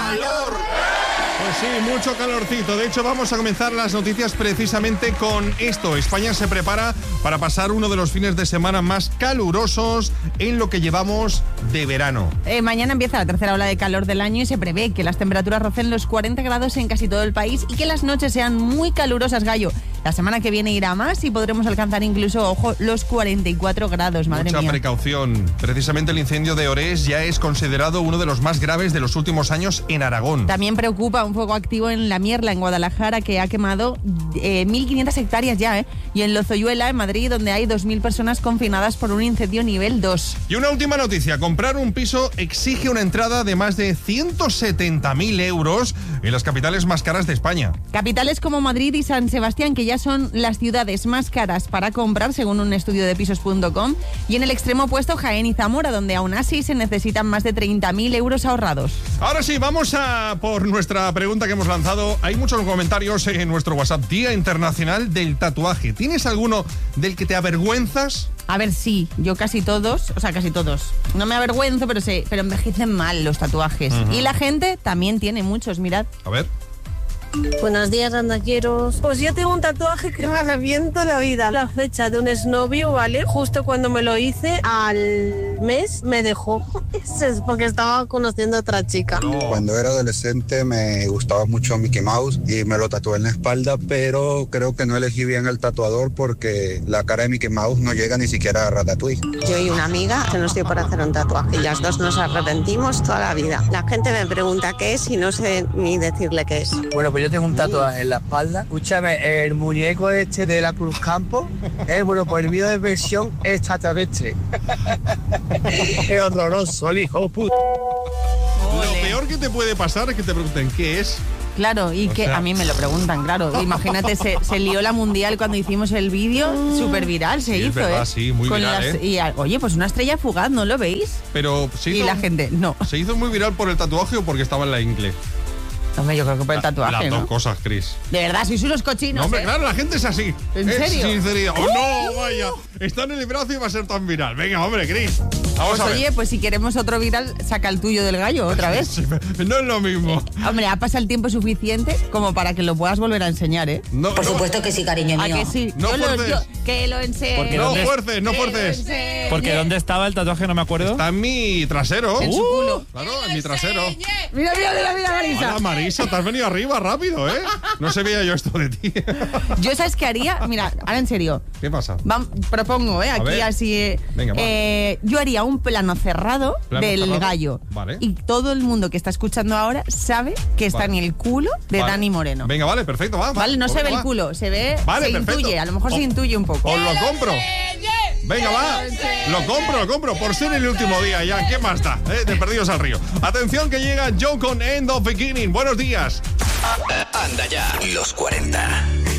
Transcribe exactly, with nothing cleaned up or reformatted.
calor! Pues sí, mucho calorcito. De hecho, vamos a comenzar las noticias precisamente con esto. España se prepara para pasar uno de los fines de semana más calurosos en lo que llevamos de verano. Eh, mañana empieza la tercera ola de calor del año y se prevé que las temperaturas rocen los cuarenta grados en casi todo el país y que las noches sean muy calurosas, Gallo. La semana que viene irá más y podremos alcanzar incluso, ojo, los cuarenta y cuatro grados, madre Mucha mía. precaución. Precisamente el incendio de Orés ya es considerado uno de los más graves de los últimos años en Aragón. También preocupa un fuego activo en La Mierla, en Guadalajara, que ha quemado eh, mil quinientas hectáreas ya, ¿eh? Y en Lozoyuela, en Madrid, donde hay dos mil personas confinadas por un incendio nivel dos. Y una última noticia. Comprar un piso exige una entrada de más de ciento setenta mil euros en las capitales más caras de España. Capitales como Madrid y San Sebastián, que ya son las ciudades más caras para comprar, según un estudio de pisos punto com. Y en el extremo opuesto, Jaén y Zamora, donde aún así se necesitan más de treinta mil euros ahorrados. Ahora sí, vamos a por nuestra pregunta que hemos lanzado. Hay muchos comentarios en nuestro WhatsApp. Día Internacional del Tatuaje. ¿Tienes alguno del que te avergüenzas? A ver, sí, yo casi todos, o sea, casi todos. No me avergüenzo, pero sí, pero envejecen mal los tatuajes. Uh-huh. Y la gente también tiene muchos, mirad. A ver. Buenos días, andaqueros. Pues yo tengo un tatuaje que me arrepiento la vida. La fecha de un exnovio, ¿vale? Justo cuando me lo hice, al mes me dejó. Eso es porque estaba conociendo a otra chica. Cuando era adolescente me gustaba mucho Mickey Mouse y me lo tatué en la espalda, pero creo que no elegí bien el tatuador porque la cara de Mickey Mouse no llega ni siquiera a Ratatouille. Yo y una amiga se nos dio por hacer un tatuaje y las dos nos arrepentimos toda la vida. La gente me pregunta qué es y no sé ni decirle qué es. Bueno, pues yo tengo un tatuaje en la espalda. Escúchame, el muñeco este de la Cruz Campo es, bueno, pues el mío de versión extraterrestre. Es horroroso, el hijo puta. Lo peor que te puede pasar es que te pregunten qué es. Claro, y o que sea... a mí me lo preguntan, claro. Imagínate, se, se lió la mundial cuando hicimos el vídeo, súper viral se sí, hizo, es verdad, ¿eh? Sí, muy Con viral, las, ¿eh? Y, oye, pues una estrella fugaz, ¿no lo veis? Pero se hizo, y la gente, no. ¿Se hizo muy viral por el tatuaje o porque estaba en la ingle? Hombre, yo creo que por el tatuaje, Las ¿no? dos cosas, Chris. De verdad, sois unos cochinos, No, hombre, ¿eh? claro, la gente es así. ¿En es serio? Sinceridad. ¡Oh, no, vaya! Está en el brazo y va a ser tan viral. Venga, hombre, Chris. Vamos pues a ver. Oye, pues si queremos otro viral, saca el tuyo del Gallo otra vez. Sí, no es lo mismo. Eh, hombre, ha pasado el tiempo suficiente como para que lo puedas volver a enseñar, ¿eh? No, Por no. supuesto que sí, cariño mío. ¿A que sí? No yo fuerces. Lo, yo, que lo enseñe. No fuerces, no fuerces. Porque ¿dónde estaba el tatuaje? No me acuerdo. Está en mi trasero. En uh, su culo. Claro, en mi trasero. Mira, mira, mira, mira, Marisa. Hola, Marisa, te has venido arriba rápido, ¿eh? No se veía yo esto de ti. Yo, ¿sabes qué haría? Mira, ahora en serio. ¿Qué pasa? Vam, propongo, ¿eh? Aquí así. Eh, Venga, va. eh, yo haría un plano cerrado plano del cerrado. Gallo. Vale. Y todo el mundo que está escuchando ahora sabe que está vale. en el culo de vale. Dani Moreno. Venga, vale, perfecto, va. Vale, no va, se ve va. el culo, se ve. Vale, se perfecto. intuye, a lo mejor o, se intuye un poco. Os lo compro. Venga, va. Lo compro, lo compro. Por ser el último día ya. ¿Qué más da? ¿Eh? De perdidos al río. Atención que llega Joe con End of Beginning. Buenos días. Anda ya. Los cuarenta.